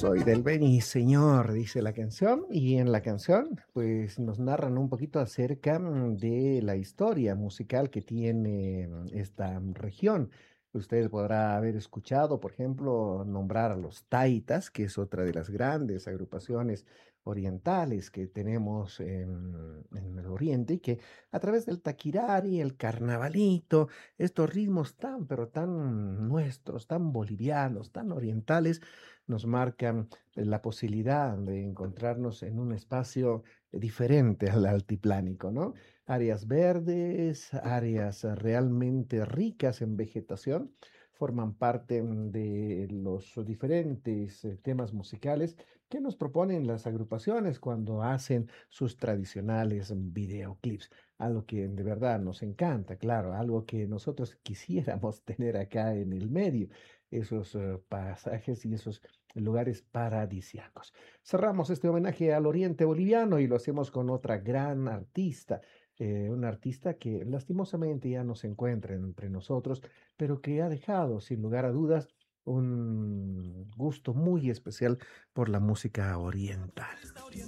Soy del Beni, señor, dice la canción, y en la canción, pues nos narran un poquito acerca de la historia musical que tiene esta región. Usted podrá haber escuchado, por ejemplo, nombrar a los Taitas, que es otra de las grandes agrupaciones orientales que tenemos en el oriente, y que a través del taquirari, el carnavalito, estos ritmos tan, pero tan nuestros, tan bolivianos, tan orientales, nos marcan la posibilidad de encontrarnos en un espacio diferente al altiplánico, ¿no? Áreas verdes, áreas realmente ricas en vegetación, forman parte de los diferentes temas musicales que nos proponen las agrupaciones cuando hacen sus tradicionales videoclips. Algo que de verdad nos encanta, claro, algo que nosotros quisiéramos tener acá en el medio, esos pasajes y esos lugares paradisíacos. Cerramos este homenaje al Oriente Boliviano y lo hacemos con otra gran artista, una artista que lastimosamente ya no se encuentra entre nosotros, pero que ha dejado, sin lugar a dudas, un gusto muy especial por la música oriental.